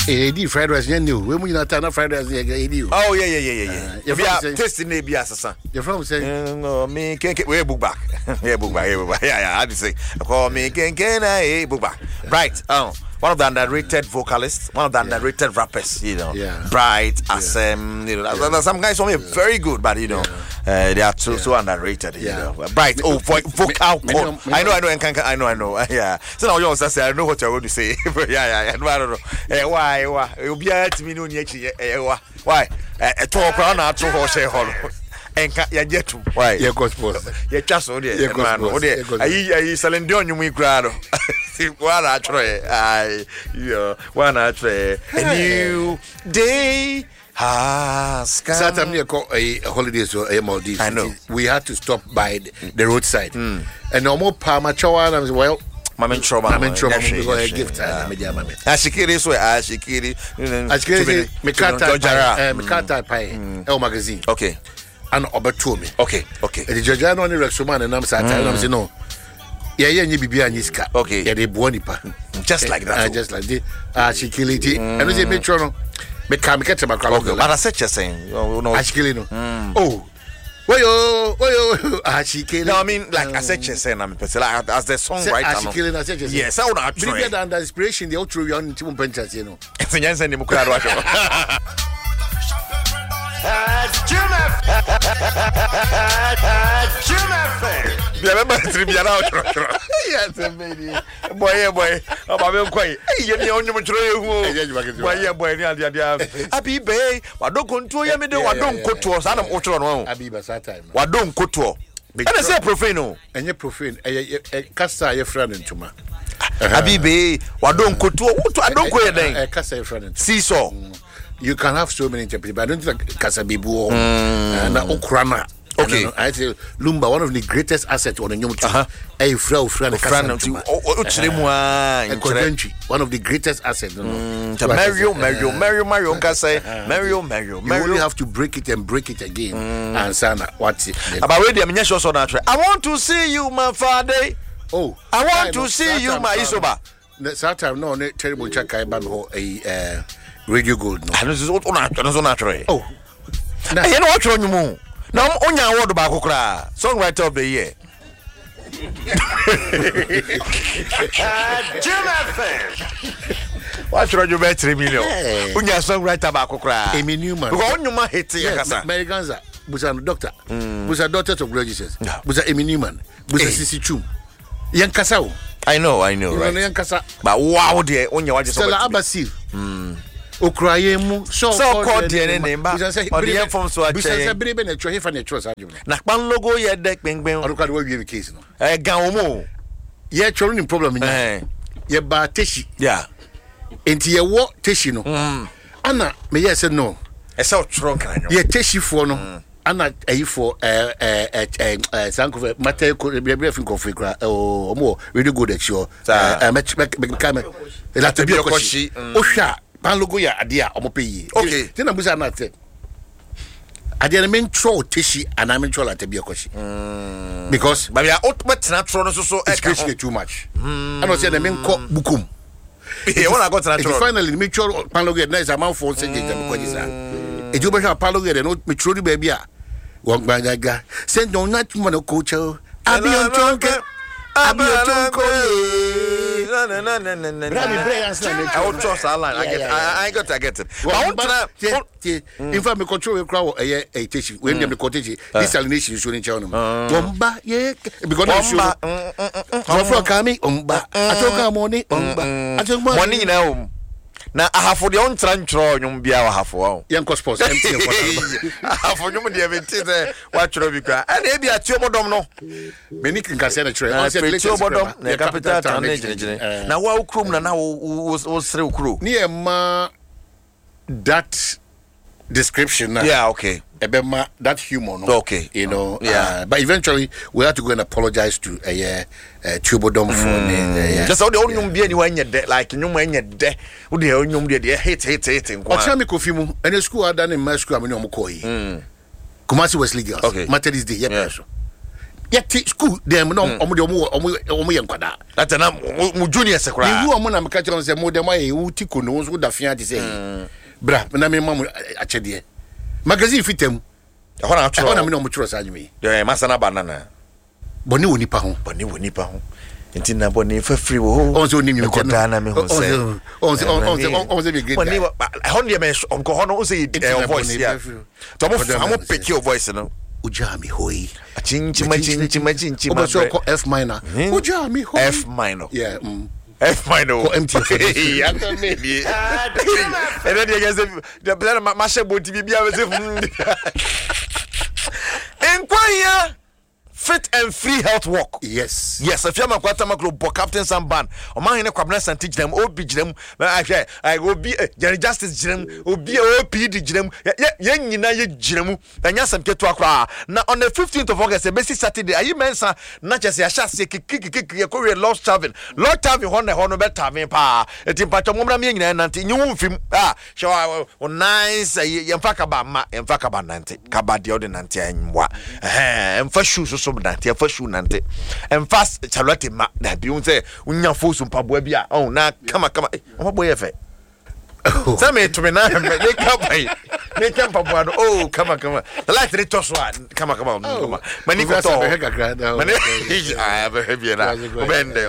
AD fried rice new. When we not turn fried rice AD. Oh yeah. If you are tasting maybe asasa. Your friend say no me can we book back. Yeah, book back. Yeah, I just say call me can I book back. Right. One of the underrated vocalists, one of the underrated rappers, you know. Yeah. Bright, Asem, you know. Some guys are very good, but you know, they are so underrated, you know. Bright, vocal cord. I know. Yeah. So now you also say I know what you're going to say. Yeah. I don't know. Why? You'll be at me no why? A talk around our two horse hall. Enka ya jetu why ya gospel ya chaso de man o de ayi salende onyu mu ikrado wala atro ai yo wana atro a new day has come. Saturday we go a holiday so a Maldives. I know. We had to stop by the roadside and no more palma chawa and well Mama Troma we go a gift media mama ashikiri so ashikiri Mikata pie El magazine. Okay. And obeto me. Okay. The Georgian on the Rexoman and I'm Saturday and say no. Yeah, you be behind this car. Okay. Yeah, they bonipa. Just like that. Just like this. She kill it. And we say make sure no. Me come catch my car. Okay. But I said you're saying no. She kill it no. Oh. Woyo. She kill it. No, I mean like I said you're saying I'm like as the songwriter. She kill it. I said you. Yes, I would not try. Bigger than the inspiration the outro you on Timon Penchas, you know. It's a send him a remember trivia now. Yes, baby. Boy. I'm quite. You know, you boy, Happy Bay. What don't control you? What don't go to us? I don't go to one. Abiba Satai. What don't go to? And I say profane. And you profane. A casta your friend into ma. Happy Bay. What don't go to? I don't go there. A casta your friend. Seesaw. You can have so many interpretations, but I don't think Casabibu and Okrana. Okay, I say Lumba, one of the greatest assets on the new a friend, one of the greatest assets. Mario, Casa, Mario. You only have to break it and break it again. And Sana, what's it? About radio, I want to see you, my father. Oh, I want to see you, my Isoba. That time, no, terrible Chakai Banho, a Radio Gold. No. This is what on. Oh, you know what you mean? Now, on your word about Kokra, songwriter of the year. What's wrong with you, 3 million? On your songwriter about Kokra, Amy Newman. On your man hit Americans, Busan doctor, Busa daughters of religious, Busa Amy Newman, Busa Sisi Chum, Yankasao. I know, right? But wow, dear, on your Stella Abbasi. Okrayemu so called the name ba or the form so a say brebe na twa na trust argument na pan logo ye dek benben o ka do we case no gan omo ye twa no problem nya ye ba teshi yeah enti ye wo teshi no ana me ye say no e say otro kan ye teshi fo no ana ayifo sanko mata ko briefing config omo really good at sure me come la tabi koshi o hwa pan logo ya ade a omopeyi okay tina busa na te ade na mentro teshi ana mentro la tabi koshi because but ya ultimate natural so it's creating too much and I say na menko bukum e wona go natural finally mentro pan logo na is amount for say dem ko jisa e jo be sha pan logo no mentro di baby a won gbangaga say no not man coach abi on tonke I will trust our line. I get it. In fact, me control a crowd a teaching when them the cottage desalination is showing channel. Bomba, yeah, because I'm from coming, I took money, I took money now. Now I have for the own trantro, you be our half wow. Young Cospos, I have for you, the what you be and maybe a tumor domino. Many can say a trail. I said, the capital town. Now, wow, crew, now was through crew. Near ma that description. Yeah, okay. That humor, no? Okay, you know, but eventually we had to go and apologize to Tubodom for just how the only be anywhere in your day, like you when you're there, who the only hate. What's your Mikofimu? And the school I done in my school, I'm in Omokoi. Kumasi Wesley Girls, okay. Maternity Day, yeah, yet school them no omo yenkwada that na mu junior sekra you omo na me catch on say mo dem ayi wuti kono so da fia de say bra na me mam achede magazine fitem ho na atro na me no mo tro sa anyime de masana banana boni woni pa ho nti na boni fa free wo on so nim ko dana me ho say on say be great boni ho ne me ko ho no say voice ya to mo pick your voice no ujami hoi chinchima obaso ko F minor ujami hoi F minor yeah F minor ko MT ya to me and then you guys the plan ma she boti bibia we say enquire fit and free health walk. Yes. Yes, if you are kwata makro bo Captain Samban, o man hene kwabna santi ginem, obi ginem, I go be Jerry Justice ginem, obi OPD ginem, ye nyina ye ginem, anya sam keto akra. Na on the 15th of August, basic Saturday, ayi mensa na chese ya shase kiki ko we Lord Tavern hono be tavern pa. Eti pa chomra me nyina nante nyu film show nice ye mfaka ba ma mfaka ba nante kaba de ordinance anwa. Emfa shoes so nante fa shoe nante emfa Charlotte ma na bi unse unya fosu mpaboa bia na kama mpaboa ye fe say me to me na me mpaboa no kama the light re toso kama mani ko to mani be heavy na obende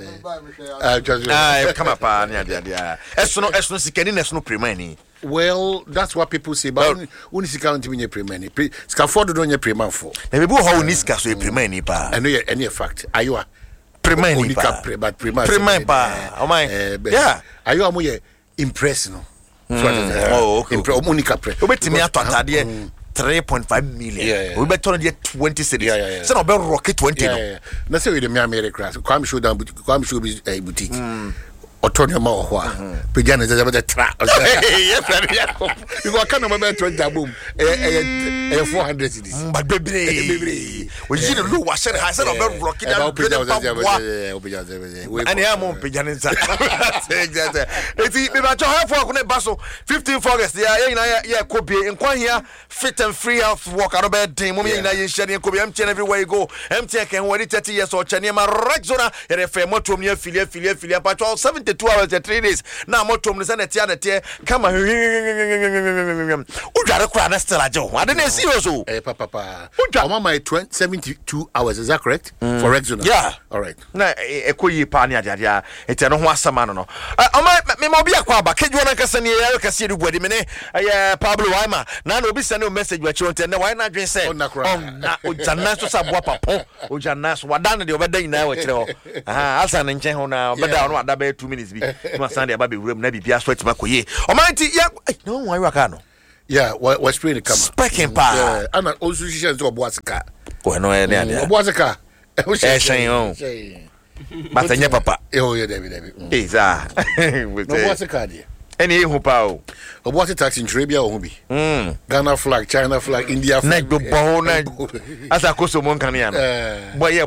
kama pa na dia esono sikani na esono premani. Well, that's what people say. But when is count me premani? Scaffold don't preman for. Na be how uniska so premani pa. I know any fact. Ayo premani pa. But premani pa. Oh my. Yeah. Ayo amoye impress no. Okay. Unika pre. Obetimi atotade 3.5 million. We better on 20 cities. So no be rocket 20 no. Na say we the America. Come show down come show boutique. Autonomy ho pejana za beta tra you go can number 20 boom 400 cities but bebre we you know what said I said about rocket down and I am pejana za exactly eti me ba cho half work na baso 15 August ya kopie nkwan here fit and free health walk out of den mo me na ye share kopie MTN everywhere you go MTN can wait 30 years or chane ma Rexona ya fe motom ne affiliate pa 72 hours 3 days na motom ne na tia na tie kama udware kura na still ajo ade na serious o papa my 72 hours, is that correct? For Rexona? Yeah. All right. Na ekoyi pa ne adia ete no ho asama no me ma obi akwa ba keju na kasa ne ya kasa ru bodi me ne Pablo Waima na obi send no message wa chonte na why na dwen say na ojana so sa boa papo ojana so wadane de obeda ina wa kire ho asa ne nchen ho na obeda no ada ba 2 minutes bi no Sunday aba be wuram na bibia so atima koye o man ti ya no why waka no yeah was spraying the camera speaking pa yeah and also she says to Obuasika no e ne Obuasika shen on batanya papa yeah David za Obuasika dia any hu pa o Obuasi tax in Arabia o bi Ghana flag, China flag, India flag na go na asa koso mon kan ya boy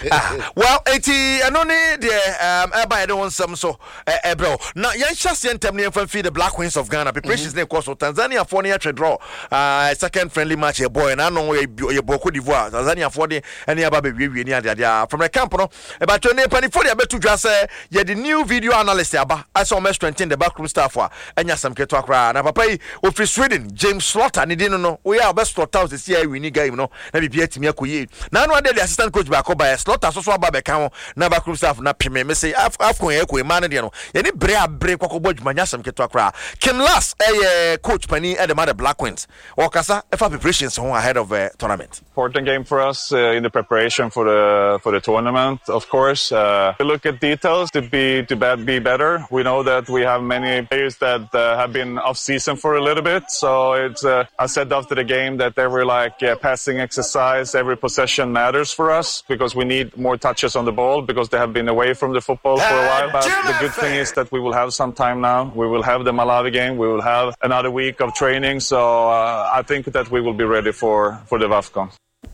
well eti anoni de by the one some so bro now yan chance yentem ne fan feed the Black Queens of Ghana preparations ne course Tanzania for ne draw second friendly match a boy na no ye boy Cote d'Ivoire Tanzania for the any aba be wie ni ade from the camp no about ne pani for the betu dwa say ye the new video analyst aba as almost strengthen the backroom staff anya sam keto akra na papa yi ofri Sweden James Slaughter ni dinu no we are best Slaughter the CI win game no na bibia timi akoye na no ade the assistant coach ba ko ba Slaughter so aba be kan na backroom staff na peme me say afko ye ko ma na de no ye ni bre kwakobɔ dwuma nya sam keto akra Kim Lass coach pani at the Mother Black Queens okasa efa preparations ahead of tournament. Important game for us in the preparation for the tournament. Of course, we look at details to be better. We know that we have many players that have been off season for a little bit. So it's I said after the game that every passing exercise, every possession matters for us because we need more touches on the ball because they have been away from the football for a while. But the good thing is that we will have some time now. We will have the Malawi game. We will have another week of training. So I think that we will be ready for the WAFCON.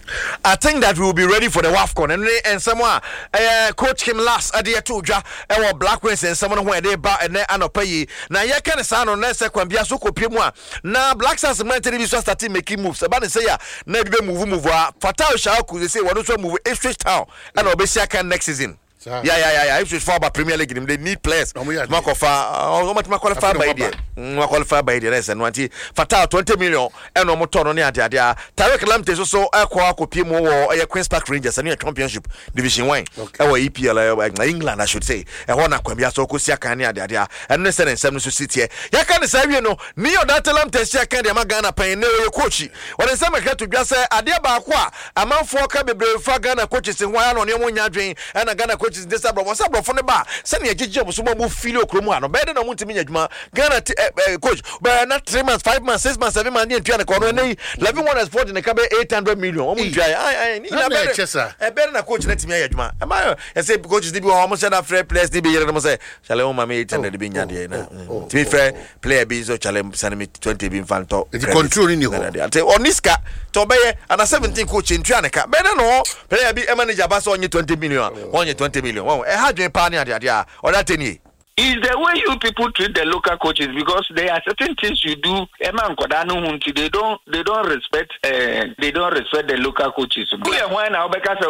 I think that we will be ready for the WAFCON and someone coach him last at the Tuja and Black Wings and someone where they ba and anopayi. Now ya can sound on next kwambia so kopimwa. Now Black Stars mentally starting making moves. About to say ya maybe move Fatao Shao could say what move Ipswich Town and Obesia can next season. Yeah. Ipswich for about Premier League they need players. Qualified by the rest and wanti Fatao 20 million and omotono ni adia. Tarek Lamptey so akwa kopimo or Queen's Park Rangers and Championship Division 1 or EPL England I should say. And one akwambia so kusia kan adia and listen and seven so city. Ya kan say you know ni oda Lamptey sia kan de magana pen no coach. When some get to just say adia ba kwa amanfo ka bebre fa Ghana coaches in one on your nyadwen and Ghana coaches this abro was abro for the bar. Send me a gigi so mo feel okromu no better no want me adwuma Ghana coach but not 3 months 5 months 6 months 7 months and corner 11 one has fought in the cabe 800 million almost try I better na coach let me adwuma am I say coaches dey be almost that fair players dey be here almost say chale o mama 800 be nya dey na to be fair player be so chale send me 20 be fanto the control in you say oniska to be and 17 coach in Trianica better no player be manager ba so only 20 million only 20 million one e hadwen pa na dia or that any is the way you people treat the local coaches because there are certain things you do. They don't respect. They don't respect the local coaches. When I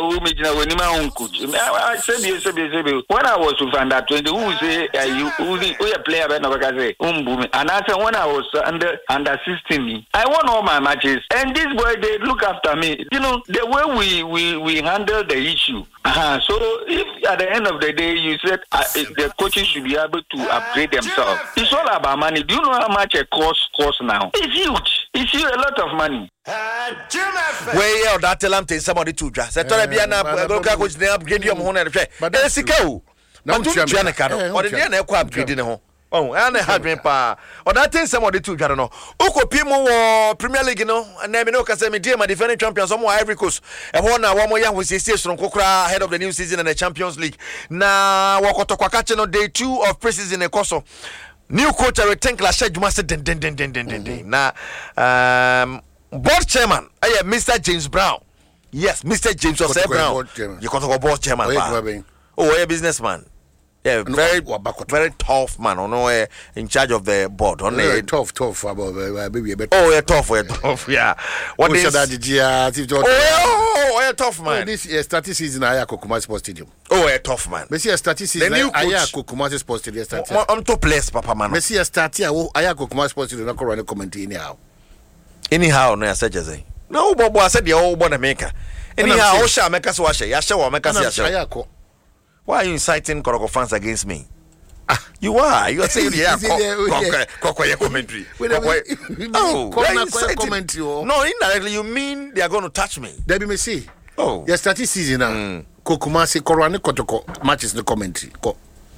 was with under 20, who say who a player and I said when I was under 16, I won all my matches, and this boy they look after me. You know the way we handle the issue. So if at the end of the day you said the coaches should be able to upgrade themselves, it's all about money. Do you know how much a course now? It's huge. It's a lot of money. Where you that tell them somebody to dress. I told you na local coach they upgrade your home and but that's sikau. But you jana kano. Or the na kwa upgrade ne ho. Oh, and I had pa. Or that thing somebody to jana no. Uko pimo Premier League no. And me no kase me dear my defending champions some Ivory Coast. E ho na one more young we say from Kokra ahead of the new season in the Champions League. Na wakoto kwa kache no day 2 of pre-season e koso. New coach think la sheduma se den. Na board chairman Mr. James Brown. Yes, Mr. James Brown. You got to go board chairman. Oh, a businessman. Yeah, very tough man. In charge of the board. Tough about baby. Oh, yeah, tough. Yeah. What is that? Oh, yeah, tough man. This starting season at Kumasi Sports Stadium. Oh, yeah, tough man. Messi starting season at Kumasi Sports Stadium. I'm to place, Papa man. Messi starting at Kumasi Sports Stadium. Not running commentary anyhow. No, I said just no, Bobo. I said the old boy maker. Anyhow, Osha make us wash. Yasha make us yasha. Why are you inciting Koroko fans against me? You are. You are saying Kokoye commentary. Oh, commentary. No, indirectly you mean they are going to touch me. Debbie Messi. Oh, yes, starting season now. Kokumasi Korani Kotoko matches the commentary. Ko.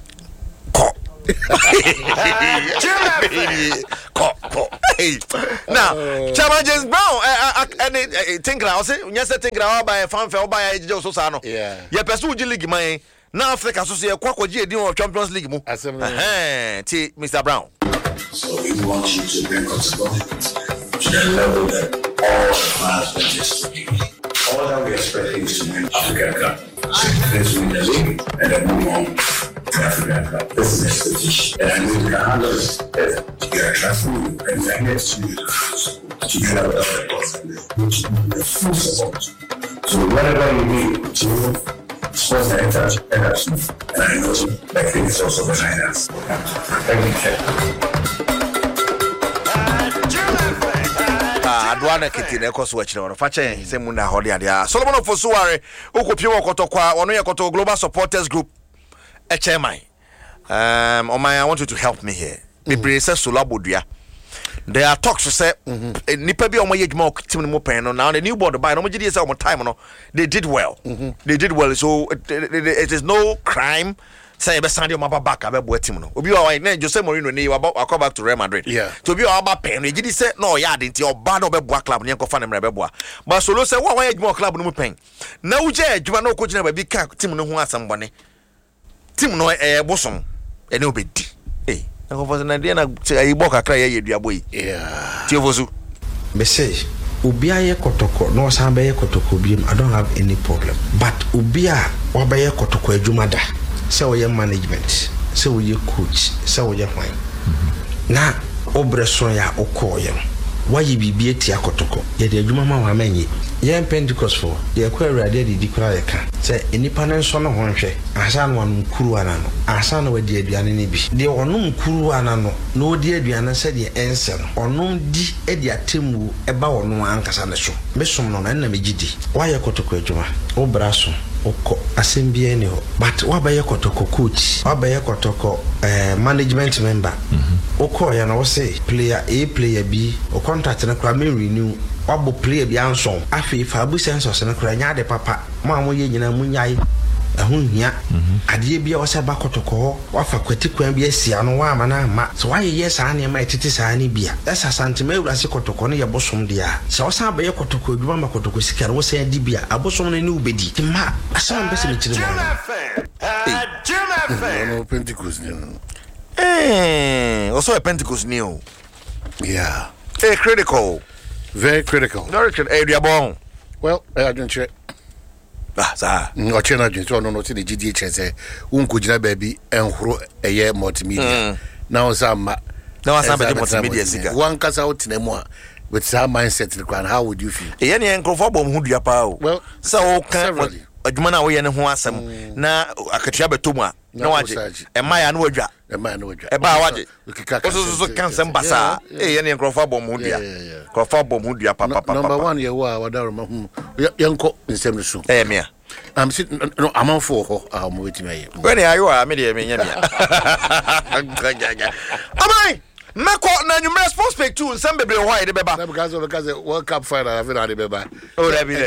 Now, Chairman James Brown, and think I say, yes, I think I buy a fanfare by a Joseph Sano. Yeah, pursue League, my now Africa so say Kwakwaji Champions League. Mr. Brown. So we want you to bring us to the level that all fans want us to be. All that we expect is to win African Cup. So let's win the league and then move on to African Cup. This is the expectation. And I know we can handle this. We are transferring and we are next to you together with other partners, which is full support. So whatever you need to sports director, and I know that thing is also behind us. Adwana Kitine Kosu Wachino, Fache, Semuna Hodia, Solomon of Fosuare, Ukopio Kotokwa, Onoya Koto Global Supporters Group, HMI. I want you to help me here. Me Brisa Sulabudia. There are talks to say, Nipa be on my age more team more pen now. The new board by no is on time. No, they did well. They did well. So it is no crime. Say be Sandy Maba back abe boy team no. Obi o why Jose Mourinho ni I come back to Real Madrid. Yeah. To be about pen. You did say no ya didn't your bad obe boy club ni enko fan em rebe boy. But Solo say why age more club no pen. Na uje adwuma no coach na be ka team no ho asem bone. Team no bosom ene obedi. Eh. Yeah. Tiovosu. Message. Ubia ye kotoko no sambe ye kotoko biem. I don't have any problem. But ubia wabaye kotoko ejumada. Say we management, say we coach, say we wine. Na obreson ya okoye. Why you be tia kotoko? Ye de ejuma ma wa menye. Ye Pentecost for the aquarium di kura ye kan. Say enipa ne nso no honhwe. Asa no anu kuru anano. Asa no we di aduane ne bi. De onum kuru anano. No di aduane se de ense no. Onum di e di atemu eba onu ankasa ne so. Mesom no na megidi. Why ye kotoko ejuma? Obraso. Oko asembie ni ho. But wabaye kotoko coach. Wabaye kotoko management member. Oko ya na wo say player A player B. O contract na kra me renew. Wabo player bi anson afi fa bu sensors na kra nya de papa ma mo ye nyina mu nyai ahunhia ade bia wo se ba kotoko wafa kwati kwan bi asia no wa mana ma so wa ye sa na ma etiti sa ni bia esa santima ewura se kotoko no ye bosom dia se wo sa ba ye kotoko adwuma ma kotoko sika wo se di bia abosom no ni ubedi ti ma asam be se me chire mo no Pentecost ni also a Pentecost new yeah critical. Very critical. Area bon. Well, I don't check. Sir. No channel just no to the GDH say unko gina baby enhoro eye multimedia. Now some multimedia siga. One cast out in a with some mindset the crown. How would you feel? Any enkrofo bom hu dua pa o. Well, so can adwuma na wo ye ne ho asem na akatua betom a na waje e maya na wadwa e ba waje so kan sem basa ye ne enkrofo bom hu dua enkrofo bom hu dua papa number 1 ye wa wadaro ma hu yenko nsem no so mea I'm sitting no among for ho am waiting me when you are me dey me nya mea amai Mako na nyumre sports page 2 nsem bebre ho aye de beba because World Cup final have na de beba there be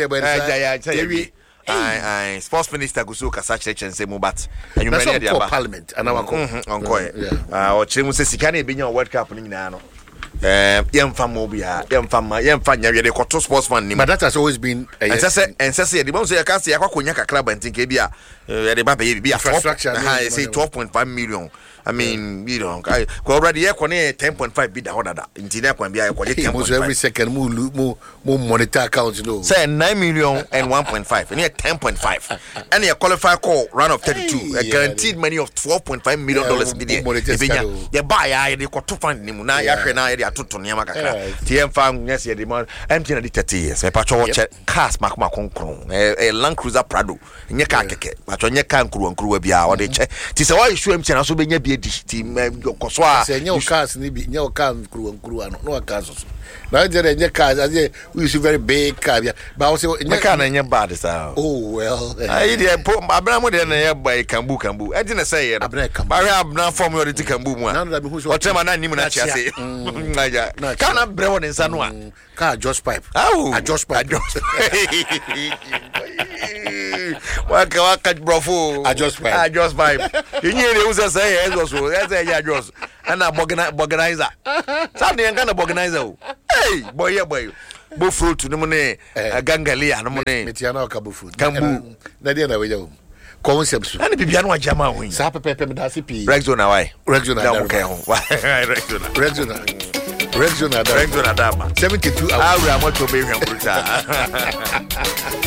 I sports minister Gusu Kasa Church and say Mubat and you many the parliament and our onko o chemu se sika na ebenya World Cup ni nyina no yemfa mobia yemfa nya de koto sportsman ni but that has always been and say the bon say ya kase yakwakonya kakra bantinke bia ya de ba be bia infrastructure I say 12.5 million I mean, you know, already 10.5 bid the order. Intina can be every second more monitor account, you know. Say 9 million and 1.5, and 10.5. And you qualify call run of 32, a guaranteed money of $12.5 million million. The buyer, they got to find him now. Yashana, they are to Yamaka. TM found yes, the demand empty 30 years. A patrol cast Mark Macron, a Land Cruiser Prado, in your car, but on your can crew and crew be out. They check. Tis a why you show him also being a team koswa say no cars ni bi no car crew no cars na there nye cars as we use very big car but I say nye car na nye bad sir oh well I dey abramo dey na ye buy kambu e dey na say ye ba abna form your dey kambu mu a o tema na nim na chia say car na bre won nsa no a car just pipe just pipe waka brofo just pipe yinye usa say so say ya just and organizer something kind of organizer hey boy bo fruit no money gangalia no money metiana ka bo fruit kambu na dia na we jaw concepts and bibia no ajama ho sa pepe me da CP Rexona why Rexona Rexona 72 hours I am to be